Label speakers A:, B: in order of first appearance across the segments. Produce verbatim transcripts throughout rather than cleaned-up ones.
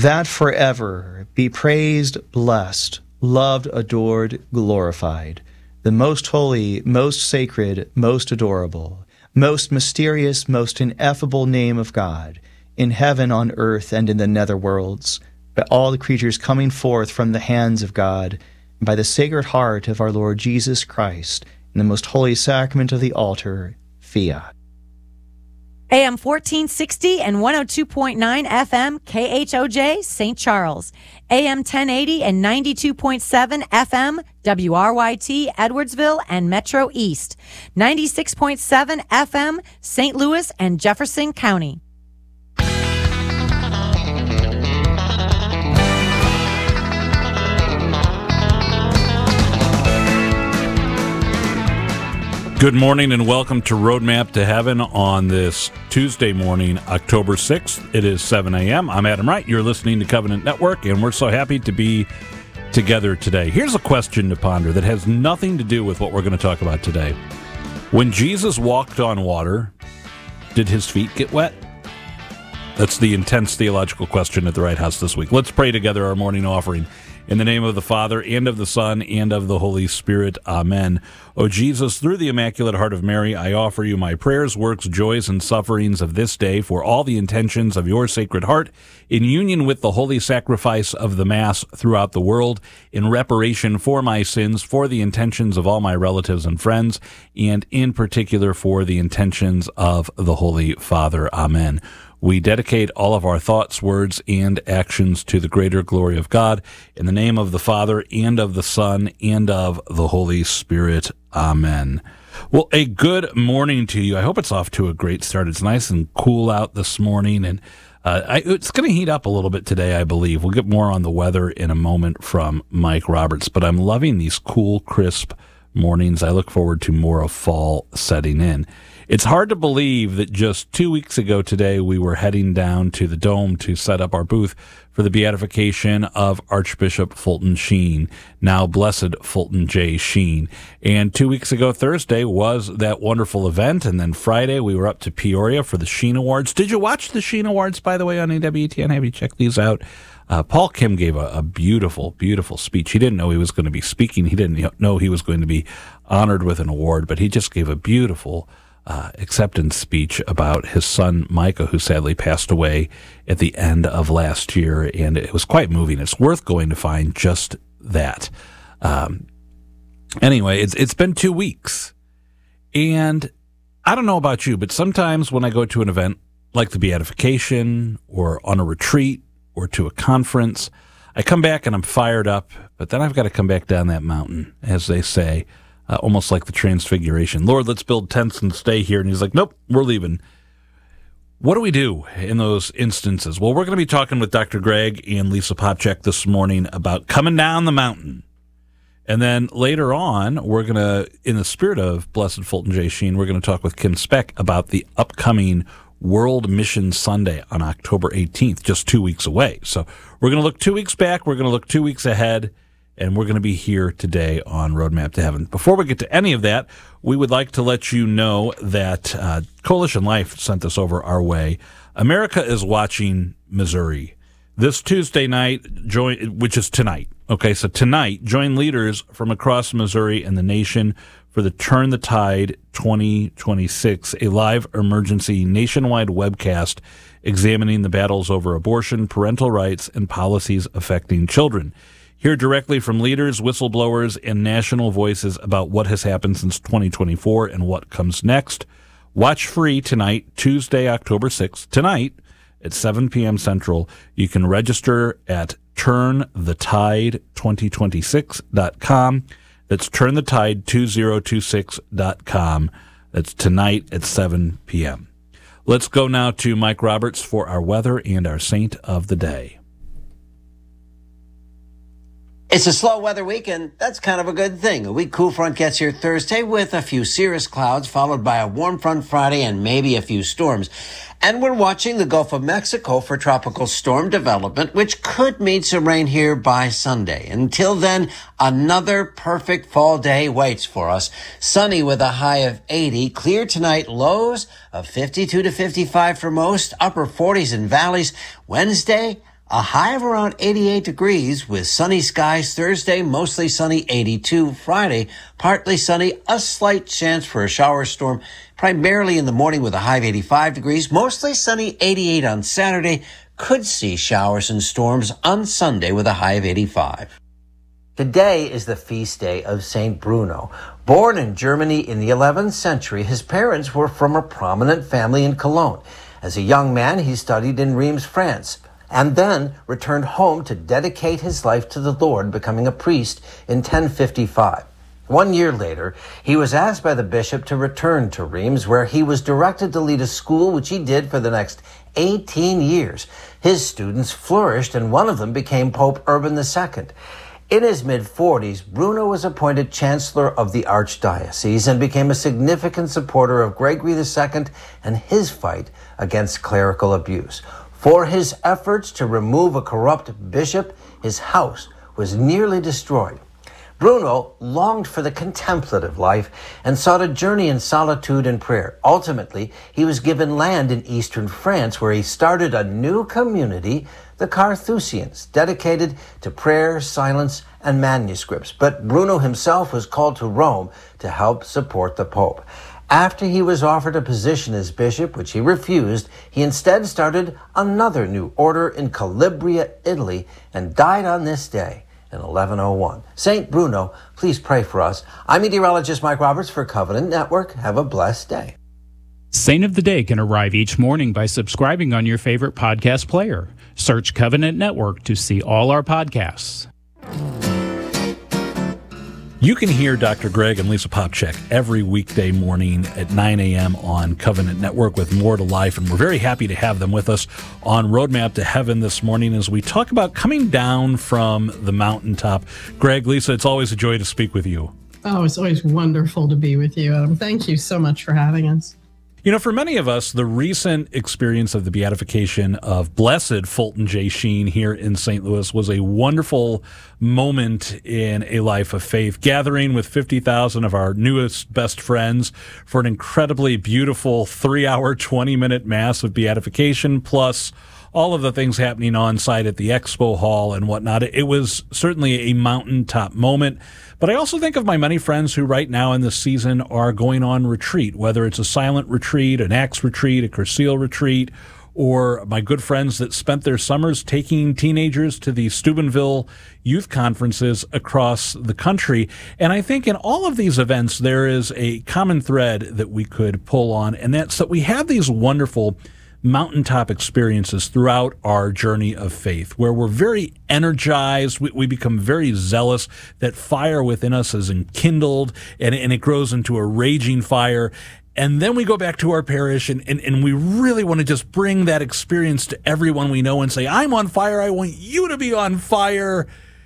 A: that forever be praised, blessed, loved, adored, glorified, the most holy, most sacred, most adorable, most mysterious, most ineffable name of God, in heaven, on earth, and in the nether worlds, by all the creatures coming forth from the hands of God, and by the Sacred Heart of our Lord Jesus Christ, in the most holy sacrament of the altar, fiat.
B: A M fourteen sixty and one oh two point nine F M K H O J Saint Charles. A M ten eighty and ninety-two point seven F M W R Y T Edwardsville and Metro East. ninety-six point seven F M Saint Louis and Jefferson County.
C: Good morning and welcome to Roadmap to Heaven on this Tuesday morning, October sixth. It is seven a.m. I'm Adam Wright. You're listening to Covenant Network, and we're so happy to be together today. Here's a question to ponder that has nothing to do with what we're going to talk about today. When Jesus walked on water, did his feet get wet? That's the intense theological question at the Right House this week. Let's pray together our morning offering. In the name of the Father, and of the Son, and of the Holy Spirit. Amen. O Jesus, through the Immaculate Heart of Mary, I offer you my prayers, works, joys, and sufferings of this day for all the intentions of your Sacred Heart, in union with the holy sacrifice of the Mass throughout the world, in reparation for my sins, for the intentions of all my relatives and friends, and in particular for the intentions of the Holy Father. Amen. We dedicate all of our thoughts, words, and actions to the greater glory of God. In the name of the Father, and of the Son, and of the Holy Spirit. Amen. Well, a good morning to you. I hope it's off to a great start. It's nice and cool out this morning, and uh, I, it's going to heat up a little bit today, I believe. We'll get more on the weather in a moment from Mike Roberts, but I'm loving these cool, crisp mornings. I look forward to more of fall setting in. It's hard to believe that just two weeks ago today we were heading down to the Dome to set up our booth for the beatification of Archbishop Fulton Sheen, now Blessed Fulton J. Sheen. And two weeks ago Thursday was that wonderful event, and then Friday we were up to Peoria for the Sheen Awards. Did you watch the Sheen Awards, by the way, on A W T N? Have you checked these out? Uh, Paul Kim gave a, a beautiful, beautiful speech. He didn't know he was going to be speaking. He didn't know he was going to be honored with an award, but he just gave a beautiful Uh, acceptance speech about his son Micah, who sadly passed away at the end of last year, and it was quite moving. It's worth going to find just that. Um, anyway, it's it's been two weeks, and I don't know about you, but sometimes when I go to an event like the beatification or on a retreat or to a conference, I come back and I'm fired up, but then I've got to come back down that mountain, as they say. Uh, almost like the Transfiguration. Lord, let's build tents and stay here. And he's like, nope, we're leaving. What do we do in those instances? Well, we're going to be talking with Doctor Greg and Lisa Popchak this morning about coming down the mountain. And then later on, we're going to, in the spirit of Blessed Fulton J. Sheen, we're going to talk with Kim Speck about the upcoming World Mission Sunday on October eighteenth, just two weeks away. So we're going to look two weeks back. We're going to look two weeks ahead. And we're going to be here today on Roadmap to Heaven. Before we get to any of that, we would like to let you know that uh, Coalition Life sent this over our way. America is watching Missouri. This Tuesday night, join, which is tonight. Okay, so tonight, join leaders from across Missouri and the nation for the Turn the Tide twenty twenty-six, a live emergency nationwide webcast examining the battles over abortion, parental rights, and policies affecting children. Hear directly from leaders, whistleblowers, and national voices about what has happened since twenty twenty-four and what comes next. Watch free tonight, Tuesday, October sixth, tonight at seven p.m. Central. You can register at turn the tide twenty twenty-six dot com. That's turn the tide twenty twenty-six dot com. That's tonight at seven p.m. Let's go now to Mike Roberts for our weather and our saint of the day.
D: It's a slow weather weekend. That's kind of a good thing. A weak cool front gets here Thursday with a few cirrus clouds, followed by a warm front Friday and maybe a few storms. And we're watching the Gulf of Mexico for tropical storm development, which could mean some rain here by Sunday. Until then, another perfect fall day waits for us. Sunny with a high of eighty. Clear tonight, lows of fifty-two to fifty-five for most, upper forties in valleys. Wednesday, A high of around eighty-eight degrees with sunny skies Thursday, mostly sunny eighty-two. Friday, partly sunny, a slight chance for a shower storm, primarily in the morning with a high of eighty-five degrees, mostly sunny eighty-eight on Saturday. Could see showers and storms on Sunday with a high of eighty-five. Today is the feast day of Saint Bruno. Born in Germany in the eleventh century, his parents were from a prominent family in Cologne. As a young man, he studied in Reims, France, and then returned home to dedicate his life to the Lord, becoming a priest in ten fifty-five. One year later, he was asked by the bishop to return to Reims, where he was directed to lead a school, which he did for the next eighteen years. His students flourished, and one of them became Pope Urban the Second. In his mid-forties, Bruno was appointed Chancellor of the Archdiocese and became a significant supporter of Gregory the Second and his fight against clerical abuse. For his efforts to remove a corrupt bishop, his house was nearly destroyed. Bruno longed for the contemplative life and sought a journey in solitude and prayer. Ultimately, he was given land in eastern France, where he started a new community, the Carthusians, dedicated to prayer, silence, and manuscripts. But Bruno himself was called to Rome to help support the Pope. After he was offered a position as bishop, which he refused, he instead started another new order in Calabria, Italy, and died on this day in eleven oh one. Saint Bruno, please pray for us. I'm meteorologist Mike Roberts for Covenant Network. Have a blessed day.
E: Saint of the Day can arrive each morning by subscribing on your favorite podcast player. Search Covenant Network to see all our podcasts.
C: You can hear Doctor Greg and Lisa Popcak every weekday morning at nine a.m. on Covenant Network with More to Life, and we're very happy to have them with us on Roadmap to Heaven this morning as we talk about coming down from the mountaintop. Greg, Lisa, it's always a joy to speak with you.
F: Oh, it's always wonderful to be with you, Adam. Thank you so much for having us.
C: You know, for many of us, the recent experience of the beatification of Blessed Fulton J. Sheen here in Saint Louis was a wonderful moment in a life of faith, gathering with fifty thousand of our newest best friends for an incredibly beautiful three-hour, twenty-minute Mass of beatification, plus all of the things happening on site at the expo hall and whatnot. It was certainly a mountaintop moment. But I also think of my many friends who right now in this season are going on retreat, whether it's a silent retreat, an Acts retreat, a Cursil retreat, or my good friends that spent their summers taking teenagers to the Steubenville youth conferences across the country. And I think in all of these events, there is a common thread that we could pull on, and that's that we have these wonderful mountaintop experiences throughout our journey of faith, where we're very energized, we, we become very zealous, that fire within us is enkindled, and, and it grows into a raging fire. And then we go back to our parish, and, and, and we really want to just bring that experience to everyone we know and say, I'm on fire, I want you to be on fire.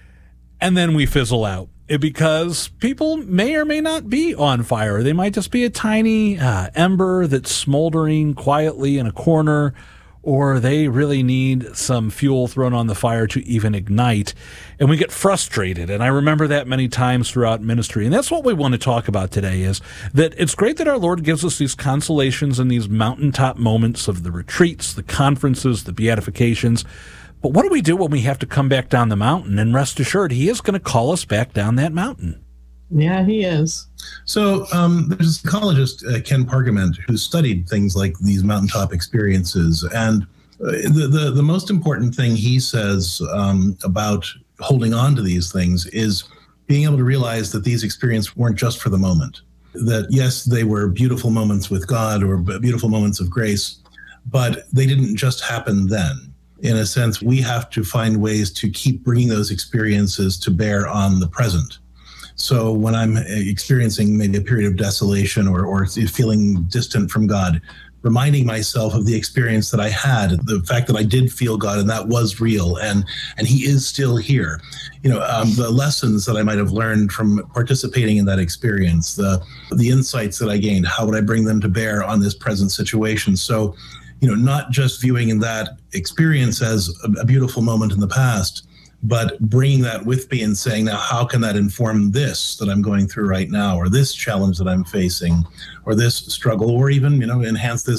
C: And then we fizzle out. It, because people may or may not be on fire. They might just be a tiny uh, ember that's smoldering quietly in a corner, or they really need some fuel thrown on the fire to even ignite. And we get frustrated. And I remember that many times throughout ministry. And that's what we want to talk about today, is that it's great that our Lord gives us these consolations and these mountaintop moments of the retreats, the conferences, the beatifications. But what do we do when we have to come back down the mountain? And rest assured, he is going to call us back down that mountain.
F: Yeah, he is.
G: So um, there's a psychologist, uh, Ken Pargament, who studied things like these mountaintop experiences. And uh, the, the, the most important thing he says um, about holding on to these things is being able to realize that these experiences weren't just for the moment. That, yes, they were beautiful moments with God or beautiful moments of grace, but they didn't just happen then. In a sense, we have to find ways to keep bringing those experiences to bear on the present. So when I'm experiencing maybe a period of desolation or, or feeling distant from God, reminding myself of the experience that I had, the fact that I did feel God and that was real, and and he is still here. You know, um, the lessons that I might have learned from participating in that experience, the the insights that I gained, how would I bring them to bear on this present situation? So, you know, not just viewing in that experience as a, a beautiful moment in the past, but bringing that with me and saying, now, how can that inform this that I'm going through right now, or this challenge that I'm facing, or this struggle, or even, you know, enhance this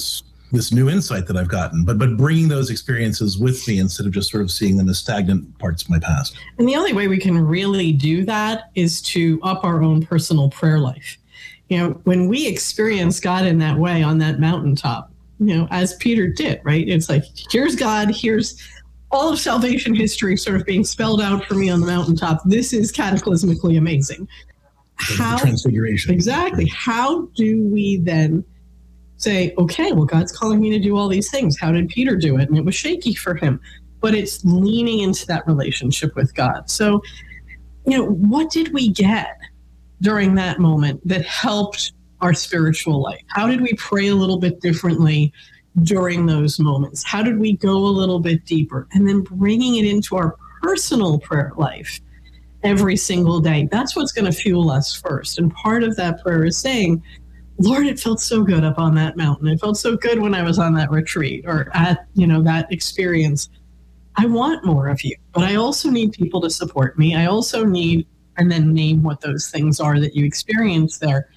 G: this new insight that I've gotten, but but bringing those experiences with me instead of just sort of seeing them as stagnant parts of my past.
F: And the only way we can really do that is to up our own personal prayer life. You know, when we experience God in that way on that mountaintop, you know, as Peter did, right? It's like, here's God, here's all of salvation history sort of being spelled out for me on the mountaintop. This is cataclysmically amazing. How,
G: transfiguration.
F: Exactly. How do we then say, okay, well, God's calling me to do all these things. How did Peter do it? And it was shaky for him, but it's leaning into that relationship with God. So, you know, what did we get during that moment that helped our spiritual life? How did we pray a little bit differently during those moments? How did we go a little bit deeper? And then bringing it into our personal prayer life every single day. That's what's going to fuel us first. And part of that prayer is saying, Lord, it felt so good up on that mountain. It felt so good when I was on that retreat or at, you know, that experience. I want more of you, but I also need people to support me. I also need, and then name what those things are that you experience there.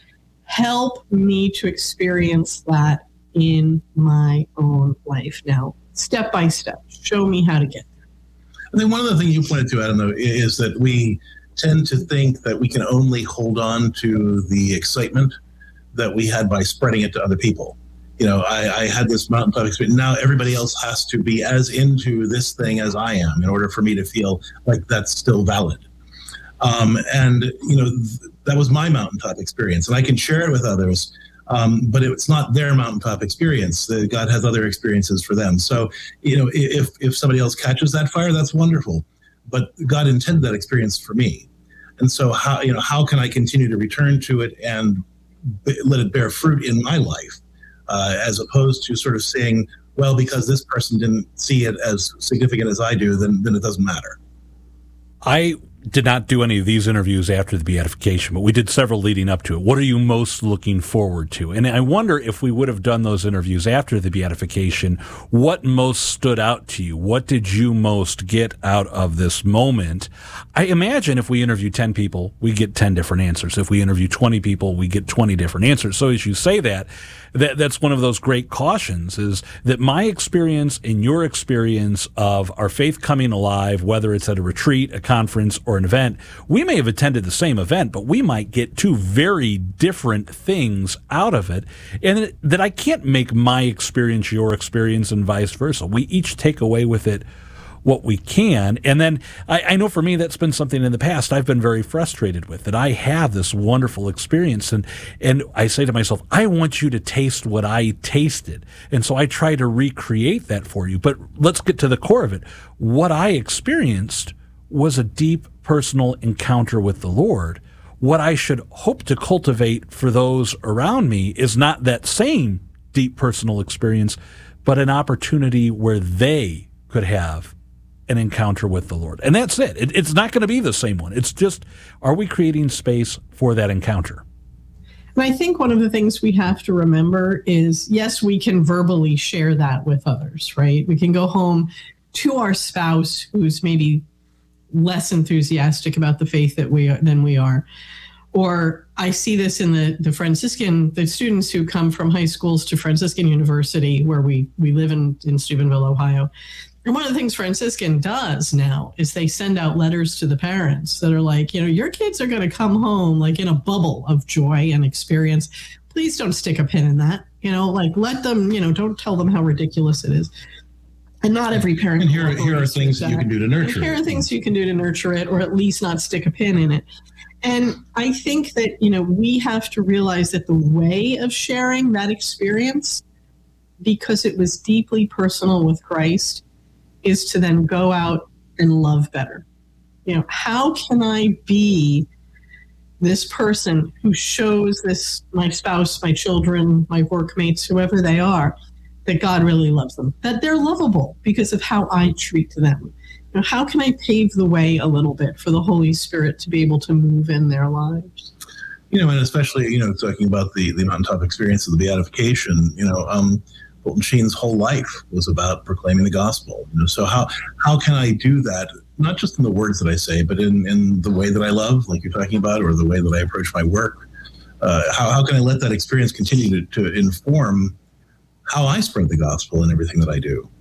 F: Help me to experience that in my own life now, step by step. Show me how to get there.
G: I think one of the things you pointed to, Adam, though, is that we tend to think that we can only hold on to the excitement that we had by spreading it to other people. You know, I, I had this mountaintop experience. Now everybody else has to be as into this thing as I am in order for me to feel like that's still valid. Um, and, you know, th- that was my mountaintop experience, and I can share it with others, um, but it's not their mountaintop experience. Uh, God has other experiences for them. So, you know, if, if somebody else catches that fire, that's wonderful. But God intended that experience for me. And so how, you know, how can I continue to return to it and let it bear fruit in my life, uh, as opposed to sort of saying, well, because this person didn't see it as significant as I do, then then it doesn't matter.
C: I did not do any of these interviews after the beatification, but we did several leading up to it. What are you most looking forward to? And I wonder if we would have done those interviews after the beatification, what most stood out to you? What did you most get out of this moment? I imagine if we interview ten people, we get ten different answers. If we interview twenty people, we get twenty different answers. So as you say that, that that's one of those great cautions, is that my experience and your experience of our faith coming alive, whether it's at a retreat, a conference, or an event, we may have attended the same event, but we might get two very different things out of it, and that I can't make my experience your experience and vice versa. We each take away with it what we can. And then I, I know for me, that's been something in the past I've been very frustrated with, that I have this wonderful experience. And, and I say to myself, I want you to taste what I tasted. And so I try to recreate that for you. But let's get to the core of it. What I experienced was a deep personal encounter with the Lord. What I should hope to cultivate for those around me is not that same deep personal experience, but an opportunity where they could have an encounter with the Lord. And that's it. it it's not going to be the same one. It's just, are we creating space for that encounter?
F: And I think one of the things we have to remember is, yes, we can verbally share that with others, right? We can go home to our spouse who's maybe less enthusiastic about the faith that we are, than we are. Or I see this in the, the Franciscan, the students who come from high schools to Franciscan University, where we, we live in, in Steubenville, Ohio. And one of the things Franciscan does now is they send out letters to the parents that are like, you know, your kids are going to come home like in a bubble of joy and experience. Please don't stick a pin in that. You know, like let them, you know, don't tell them how ridiculous it is. And not every parent.
G: And here, here are things that you can do to nurture
F: it. Here are things you can do to nurture it, or at least not stick a pin in it. And I think that, you know, we have to realize that the way of sharing that experience, because it was deeply personal with Christ, is to then go out and love better. You know, how can I be this person who shows this, my spouse, my children, my workmates, whoever they are, that God really loves them, that they're lovable because of how I treat them? You know, how can I pave the way a little bit for the Holy Spirit to be able to move in their lives?
G: You know, and especially, you know, talking about the, the mountaintop experience of the beatification, you know, um, Fulton Sheen's whole life was about proclaiming the gospel. You know, so how how can I do that, not just in the words that I say, but in, in the way that I love, like you're talking about, or the way that I approach my work? Uh, how, how can I let that experience continue to, to inform how I spread the gospel in everything that I do.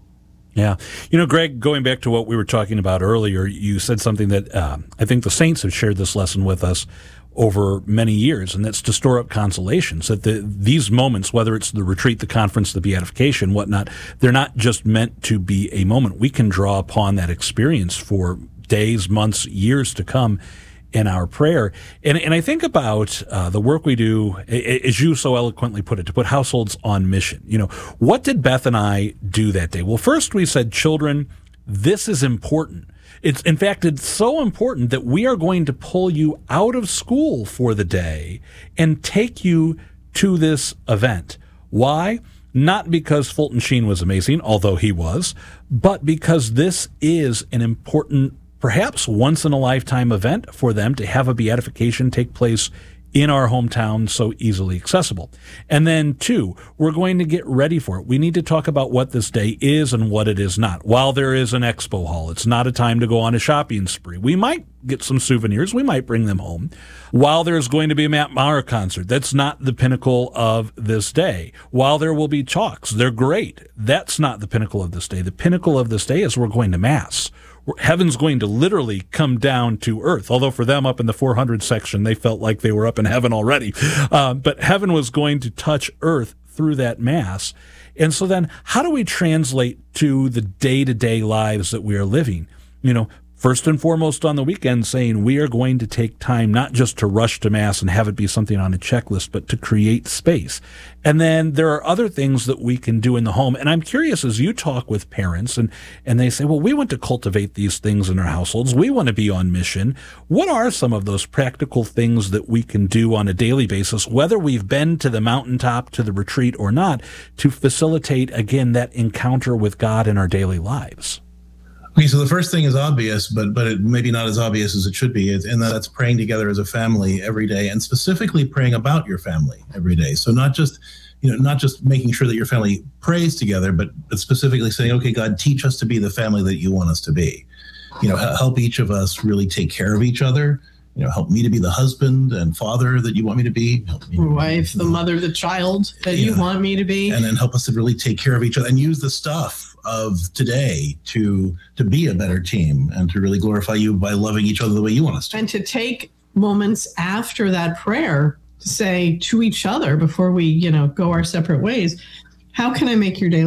C: Yeah. You know, Greg, going back to what we were talking about earlier, you said something that um, I think the saints have shared this lesson with us over many years, and that's to store up consolations. That the, these moments, whether it's the retreat, the conference, the beatification, whatnot, they're not just meant to be a moment. We can draw upon that experience for days, months, years to come in our prayer. And, and I think about uh, the work we do, as you so eloquently put it, to put households on mission. You know, what did Beth and I do that day? Well, first we said, children, this is important. It's, in fact, it's so important that we are going to pull you out of school for the day and take you to this event. Why? Not because Fulton Sheen was amazing, although he was, but because this is an important, perhaps once-in-a-lifetime event for them to have a beatification take place in our hometown, so easily accessible. And then, two, we're going to get ready for it. We need to talk about what this day is and what it is not. While there is an expo hall, it's not a time to go on a shopping spree. We might get some souvenirs. We might bring them home. While there's going to be a Matt Maher concert, that's not the pinnacle of this day. While there will be talks, they're great. That's not the pinnacle of this day. The pinnacle of this day is we're going to Mass. Heaven's going to literally come down to earth, although for them up in the four hundred section, they felt like they were up in heaven already. Uh, but heaven was going to touch earth through that Mass. And so then how do we translate to the day-to-day lives that we are living? You know, first and foremost on the weekend, saying we are going to take time not just to rush to Mass and have it be something on a checklist, but to create space. And then there are other things that we can do in the home. And I'm curious, as you talk with parents and, and they say, well, we want to cultivate these things in our households. We want to be on mission. What are some of those practical things that we can do on a daily basis, whether we've been to the mountaintop, to the retreat or not, to facilitate, again, that encounter with God in our daily lives?
G: Okay, so the first thing is obvious, but but it maybe not as obvious as it should be, and that's praying together as a family every day, and specifically praying about your family every day. So not just, you know, not just making sure that your family prays together, but, but specifically saying, okay, God, teach us to be the family that you want us to be. You know, help each of us really take care of each other. You know, help me to be the husband and father that you want me to be. Help me,
F: wife, the mother, the child that yeah. you want me to be.
G: And then help us to really take care of each other and use the stuff of today to to be a better team and to really glorify you by loving each other the way you want us to.
F: And to take moments after that prayer to say to each other before we, you know, go our separate ways, how can I make your day